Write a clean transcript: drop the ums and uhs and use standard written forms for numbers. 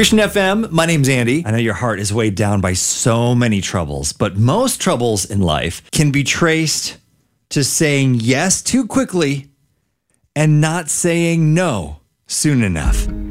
Christian FM, my name's Andy. I know your heart is weighed down by so many troubles, but most troubles in life can be traced to saying yes too quickly and not saying no soon enough.